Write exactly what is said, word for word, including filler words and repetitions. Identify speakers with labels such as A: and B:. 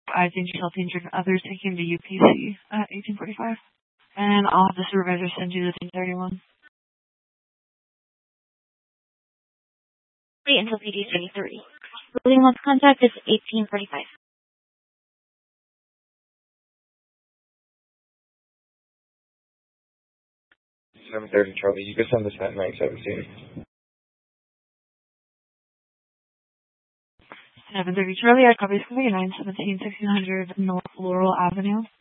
A: I danger yourself, danger others, taking the U P C at eighteen forty-five. And I'll have the supervisor send you the ten thirty-one.
B: Wait until P D seventy-three. Building lost contact is eighteen forty-five.
C: seven thirty, Charlie. You can send this at nine seventeen.
A: seven thirty, Charlie. I copy from nine seventeen, sixteen hundred North Laurel Avenue.